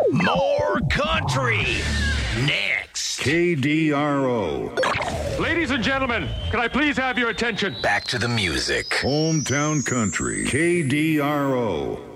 More country. Next. KDRO. Ladies and gentlemen, can I please have your attention? Back to the music. Hometown Country. KDRO.